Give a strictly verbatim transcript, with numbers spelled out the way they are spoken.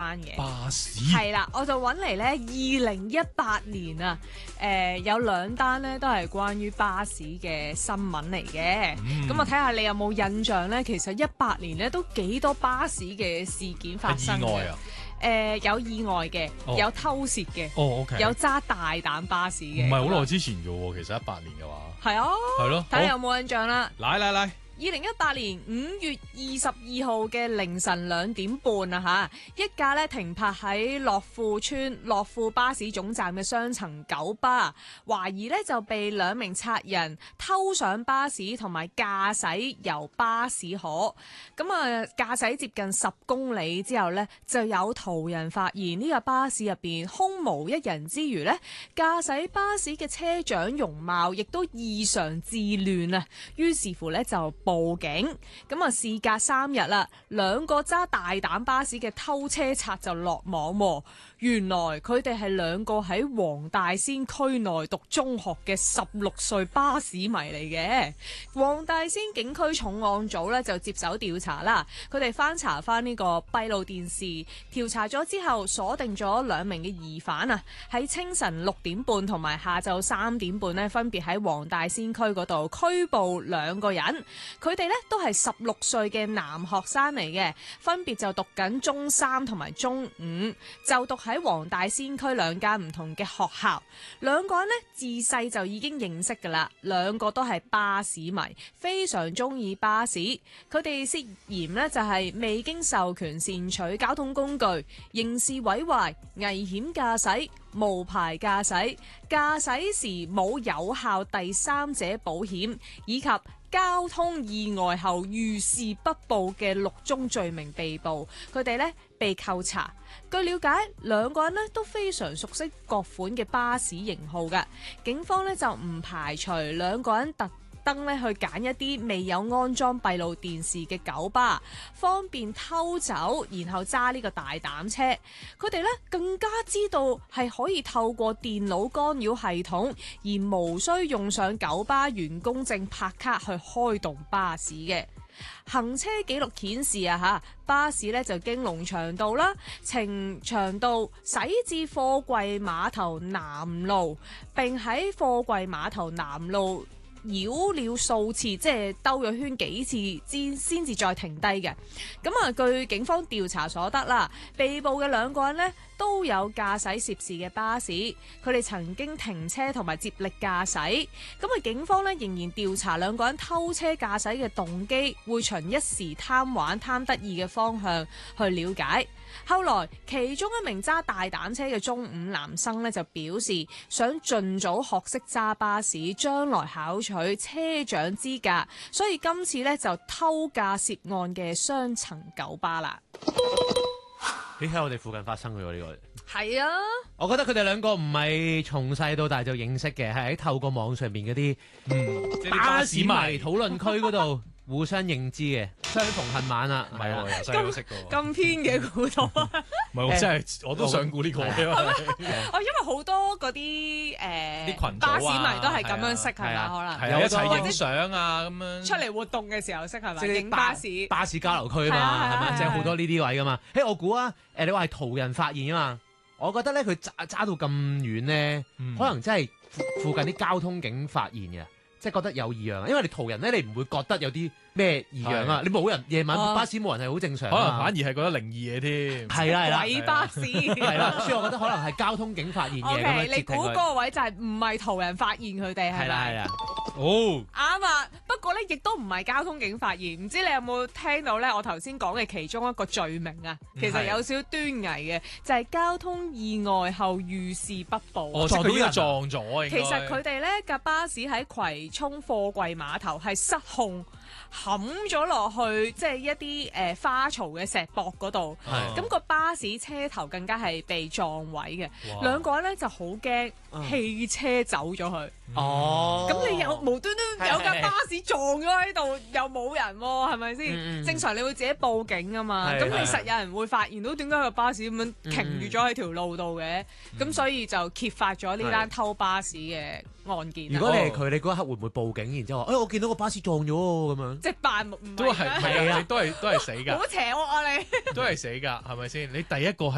單嘅。 巴士係啦，我就揾嚟咧，二零一八年啊，誒、呃、有兩單咧都係關於巴士嘅新聞嚟嘅。咁我睇下你有冇印象咧？其實一八年咧都幾多巴士嘅事件發生嘅。 意外啊！ 誒、呃、有意外嘅， 哦有偷竊嘅， 哦，OK， 有揸大膽巴士嘅。 唔係好耐之前嘅喎，其實一八年嘅話， 係啊， 係咯， 睇下有冇印象啦。 嚟嚟嚟， 二零一八年五月二十二號嘅凌晨兩點半啊嚇，一架咧停泊喺樂富村樂富巴士總站嘅雙層九巴，懷疑咧就被兩名賊人偷上巴士同埋駕駛由巴士河。咁啊駕駛接近十公里之後呢，就有途人發現呢架巴士入邊空無一人之餘呢，駕駛巴士嘅車長容貌亦都異常自亂啊，於是乎呢，就報警。咁啊事隔三日啦，兩個揸大膽巴士嘅偷車賊就落網喎。原來佢哋係兩個喺黃大仙區內讀中學嘅十六歲巴士迷嚟嘅。黃大仙警區重案組咧就接手調查啦，佢哋翻查翻呢個閉路電視，調查咗之後鎖定咗兩名嘅疑犯啊，喺清晨六點半同埋下晝三點半呢，分別喺黃大仙區嗰度拘捕兩個人。佢哋呢都係十六歲嘅男學生嚟嘅，分別就讀緊中三同埋中五，就讀喺黃大仙區兩間唔同嘅學校。兩個人呢自細就已經認識噶啦，兩個都係巴士迷，非常中意巴士。佢哋涉嫌呢就係未經授權擅取交通工具、刑事毀壞、危險駕駛、無牌駕駛、駕駛時冇有效第三者保險以及交通意外後遇事不報嘅六宗罪名被捕，佢哋呢被扣查。據了解，兩個人呢都非常熟悉各款嘅巴士型號㗎，警方呢就唔排除兩個人特登咧去揀一啲未有安裝閉路電視嘅九巴，方便偷走，然後揸呢個大膽車。佢哋咧更加知道係可以透過電腦干擾系統，而無需用上九巴員工證拍卡去開動巴士嘅。行車記錄顯示啊，嚇巴士咧就經龍翔道啦、呈祥道駛至貨櫃碼頭南路，並喺貨櫃碼頭南路繞了數次，即係兜咗圈幾次先先至再停低嘅。咁啊，據警方調查所得啦，被捕嘅兩個人呢都有駕駛涉事嘅巴士，佢哋曾經停車同埋接力駕駛。咁啊，警方呢仍然調查兩個人偷車駕駛嘅動機，會循一時貪玩貪得意嘅方向去了解。後來，其中一名揸大膽車嘅中五男生呢就表示，想盡早學識揸巴士，將來考取車長資格，所以今次呢就偷駕涉案嘅雙層九巴啦。 你喺我哋附近發生嘅喎呢個。 係啊， 我覺得佢哋兩個唔係從細到大就認識嘅，係喺透過網上邊嗰啲嗯，即係啲巴士迷迷討論區嗰度互相認知嘅，相逢恨晚啦。 唔係喎，由細都識嘅喎。 咁偏嘅估到啊！ 唔係喎，真係我都想估呢個，因為哦，因為好多嗰啲誒啲群組啊巴士迷都係咁樣識係係啊嘛？可能係啊，一有好多齊影相啊咁樣。 出嚟活動嘅時候識係咪？ 即係影巴士。 巴士交流區啊係啊嘛，係咪？ 係啊係啊即係好多呢啲位噶嘛。誒，我估啊，誒，你話係途人發現啊嘛，我覺得咧佢揸揸到咁遠咧， 嗯可能真係附附近啲交通警發現嘅。即係覺得有異樣，因為你途人咧，你唔會覺得有啲咩異樣啊！ 係你冇人夜晚哦巴士冇人係好正常可能啊反而係覺得靈異嘢添。 係啦係啦鬼巴士。 係啦，所以我覺得可能係交通警發現嘅 O 咁樣 K， 截停佢。 你估嗰個位就係唔係途人發現佢哋係咪？ 係啦係啦， 哦， 啱啊！不過咧，亦都唔係交通警發現。唔知你有冇聽到咧？我頭先講嘅其中一個罪名啊，其實有少少端倪嘅，就係交通意外後遇事不報。 我即係佢應該撞咗啊，應該其實佢哋咧架巴士喺葵涌貨櫃碼頭係失控冚咗落去，即係一啲誒、呃、花槽嘅石壆嗰度。 係咁、個巴士車頭更加係被撞毀嘅。 哇兩個人咧就好驚，汽車走咗去。 哦， 咁、你有無端端有架巴士撞咗喺度，又冇人喎，係咪先？ 嗯嗯正常你會自己報警啊嘛。咁係係你實有人會發現到點解個巴士咁樣停住咗喺條路度嘅？咁、所以就揭發咗呢單偷巴士嘅案件啦。 如果你係佢，你嗰一刻會唔會報警？然之後話，誒、我見到個巴士撞咗喎咁樣。 即係扮唔都係係係啊，你都係都係死㗎， 好邪惡啊你！ 都係死㗎，係咪先？你第一個係。